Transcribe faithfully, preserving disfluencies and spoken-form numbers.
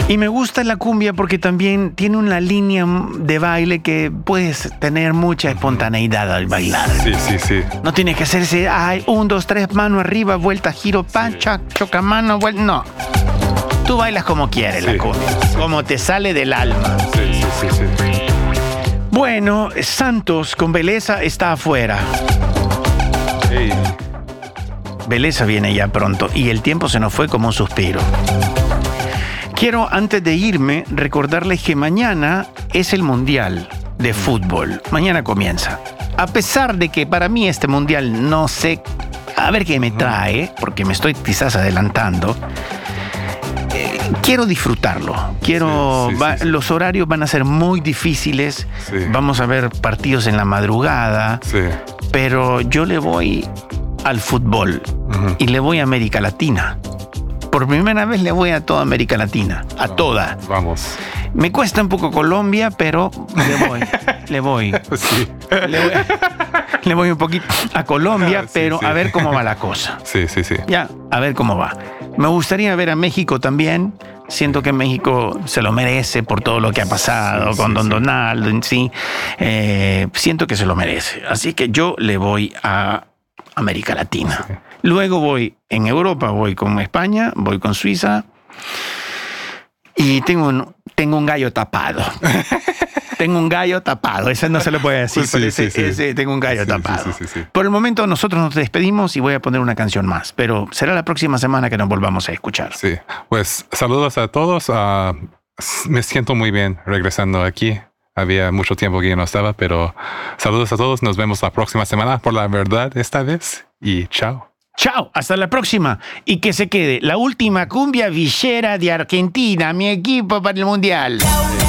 Y me gusta la cumbia porque también tiene una línea de baile que puedes tener mucha espontaneidad al bailar. Sí, sí, sí. No tienes que hacerse, ay, un, dos, tres, mano arriba, vuelta, giro, pancha, sí. choca mano, vuelta. No. Tú bailas como quieres sí. la cumbia, como te sale del alma. Sí, sí, sí, sí. Bueno, Santos con Beleza está afuera. Hey. Beleza viene ya pronto y el tiempo se nos fue como un suspiro. Quiero, antes de irme, recordarles que mañana es el Mundial de Fútbol. Mañana comienza. A pesar de que para mí este Mundial no sé a ver qué me trae, porque me estoy quizás adelantando, eh, quiero disfrutarlo. Quiero, sí, sí, va, sí, sí. Los horarios van a ser muy difíciles. Sí. Vamos a ver partidos en la madrugada. Sí. Pero yo le voy al fútbol uh-huh. y le voy a América Latina. Por primera vez le voy a toda América Latina, a no, toda. Vamos. Me cuesta un poco Colombia, pero le voy, le voy. Sí. Le voy, le voy un poquito a Colombia, sí, pero sí. a ver cómo va la cosa. Sí, sí, sí. Ya, a ver cómo va. Me gustaría ver a México también. Siento que México se lo merece por todo lo que ha pasado sí, con sí, Don sí. Donaldo en sí. Eh, siento que se lo merece. Así que yo le voy a América Latina. Sí. Luego voy en Europa, voy con España, voy con Suiza y tengo un, tengo un gallo tapado. Tengo un gallo tapado, ese no se lo puede decir, sí, pero ese, sí, sí. ese tengo un gallo sí, tapado. Sí, sí, sí, sí. Por el momento nosotros nos despedimos y voy a poner una canción más, pero será la próxima semana que nos volvamos a escuchar. Sí, pues saludos a todos. Uh, me siento muy bien regresando aquí. Había mucho tiempo que yo no estaba, pero saludos a todos. Nos vemos la próxima semana por la verdad esta vez y chao. Chao, hasta la próxima. Y que se quede la última cumbia villera de Argentina, mi equipo para el Mundial.